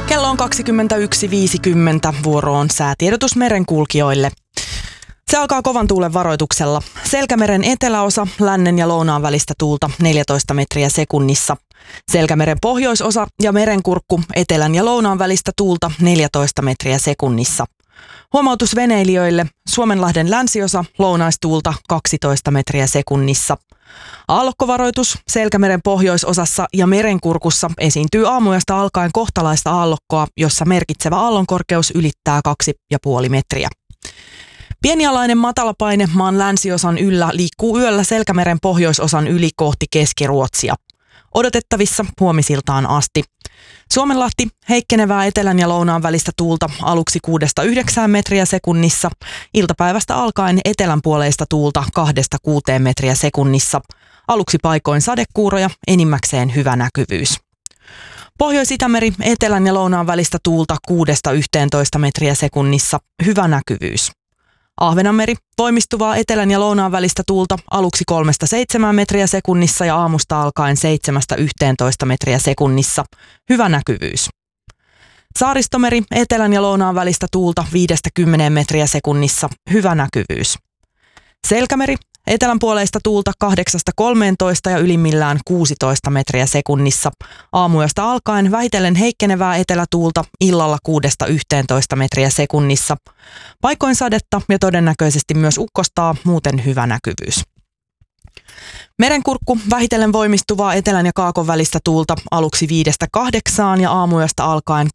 Kello on 21.50, vuoro on säätiedotus merenkulkijoille. Se alkaa kovan tuulen varoituksella. Selkämeren eteläosa, lännen ja lounaan välistä tuulta 14 metriä sekunnissa. Selkämeren pohjoisosa ja merenkurkku, etelän ja lounaan välistä tuulta 14 metriä sekunnissa. Huomautus veneilijöille, Suomenlahden länsiosa, lounaistuulta 12 metriä sekunnissa. Aallokkovaroitus, Selkämeren pohjoisosassa ja merenkurkussa esiintyy aamuyöstä alkaen kohtalaista aallokkoa, jossa merkitsevä aallonkorkeus ylittää 2,5 metriä. Pienialainen matalapaine maan länsiosan yllä liikkuu yöllä Selkämeren pohjoisosan yli kohti Keski-Ruotsia. Odotettavissa huomisiltaan asti. Suomenlahti, heikkenevää etelän ja lounaan välistä tuulta aluksi 6-9 metriä sekunnissa, iltapäivästä alkaen etelänpuoleista tuulta 2-6 metriä sekunnissa, aluksi paikoin sadekuuroja, enimmäkseen hyvä näkyvyys. Pohjois-Itämeri, etelän ja lounaan välistä tuulta 6-11 metriä sekunnissa, hyvä näkyvyys. Ahvenanmeri, voimistuvaa etelän ja lounaan välistä tuulta aluksi 3-7 metriä sekunnissa ja aamusta alkaen 7-11 metriä sekunnissa, hyvä näkyvyys. Saaristomeri, etelän ja lounaan välistä tuulta 5-10 metriä sekunnissa, hyvä näkyvyys. Selkämeri, etelänpuoleista tuulta 8-13 ja ylimmillään 16 metriä sekunnissa. Aamuyöstä alkaen vähitellen heikkenevää etelätuulta illalla 6-11 metriä sekunnissa. Paikoin sadetta ja todennäköisesti myös ukkostaa, muuten hyvä näkyvyys. Merenkurkku, vähitellen voimistuvaa etelän ja kaakon välistä tuulta aluksi 5-8 ja aamuyöstä alkaen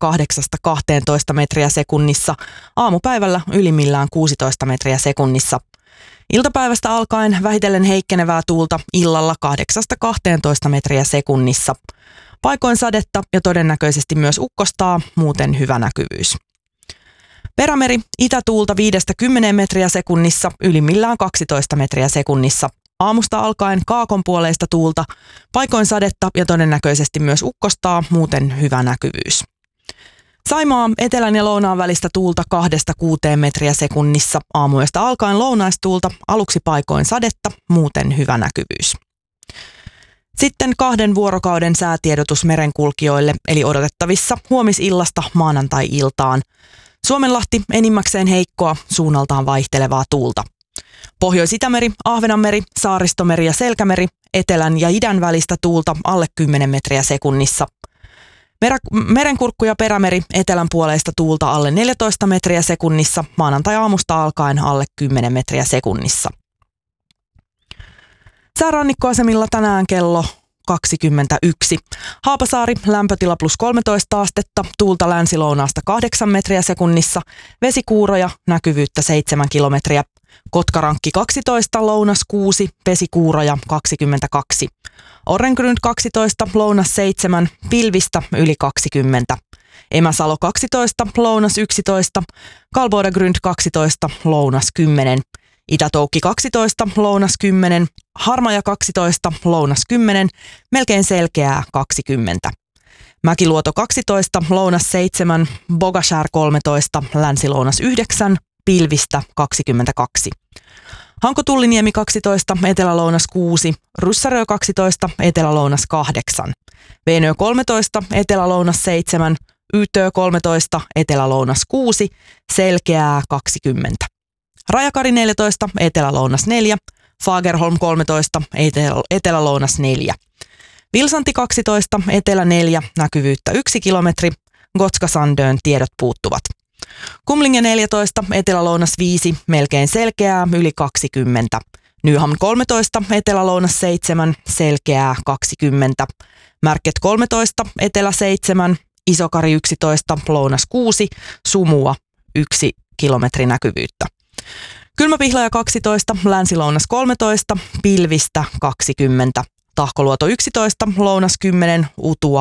8-12 metriä sekunnissa. Aamupäivällä ylimmillään 16 metriä sekunnissa. Iltapäivästä alkaen vähitellen heikkenevää tuulta illalla 8-12 metriä sekunnissa. Paikoin sadetta ja todennäköisesti myös ukkostaa, muuten hyvä näkyvyys. Perämeri, itätuulta 5-10 metriä sekunnissa, ylimmillään 12 metriä sekunnissa. Aamusta alkaen kaakonpuoleista tuulta, paikoin sadetta ja todennäköisesti myös ukkostaa, muuten hyvä näkyvyys. Saimaa, etelän ja lounaan välistä tuulta 2-6 metriä sekunnissa, aamuyöstä alkaen lounaistuulta, aluksi paikoin sadetta, muuten hyvä näkyvyys. Sitten 2 vuorokauden säätiedotus merenkulkijoille, eli odotettavissa huomisillasta maanantai-iltaan. Suomenlahti enimmäkseen heikkoa, suunnaltaan vaihtelevaa tuulta. Pohjois-Itämeri, Ahvenanmeri, Saaristomeri ja Selkämeri, etelän ja idän välistä tuulta alle 10 metriä sekunnissa. Merenkurkku ja perämeri, etelänpuoleista tuulta alle 14 metriä sekunnissa, maanantai-aamusta alkaen alle 10 metriä sekunnissa. Säärannikkoasemilla tänään kello 21. Haapasaari, lämpötila +13 astetta, tuulta länsi-lounaasta 8 metriä sekunnissa, vesikuuroja, näkyvyyttä 7 kilometriä. Kotkarankki 12, lounas 6, vesikuuroja 22. Orrengrund 12, lounas 7, pilvistä yli 20. Emäsalo 12, lounas 11, Kalbodagrund 12, lounas 10. Itätoukki 12, lounas 10, Harmaja 12, lounas 10, melkein selkeää 20. Mäkiluoto 12, lounas 7, Bogashär 13, länsi-lounas 9, pilvistä 22. Hanko-Tulliniemi 12, etelä-lounas 6, Ryssärö 12, etelä-lounas 8. Veenö 13, etelä-lounas 7, Ytö 13, etelä-lounas 6, selkeää 20. Rajakari 14, etelä-lounas 4, Fagerholm 13, etelä-lounas 4. Vilsanti 12, etelä 4, näkyvyyttä 1 kilometri, Gotska-Sandön tiedot puuttuvat. Kumlinge 14, etelä-lounas 5, melkein selkeää, yli 20. Nyhamn 13, etelä-lounas 7, selkeää 20. Märket 13, etelä 7, Isokari 11, lounas 6, sumua 1 kilometri näkyvyyttä. Kylmäpihlaja 12, länsi-lounas 13, pilvistä 20. Tahkoluoto 11, lounas 10, utua